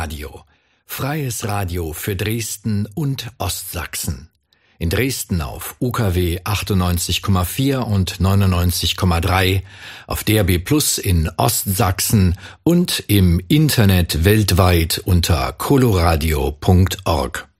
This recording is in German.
Radio. Freies Radio für Dresden und Ostsachsen. In Dresden auf UKW 98,4 und 99,3, auf DAB+ in Ostsachsen und im Internet weltweit unter coloradio.org.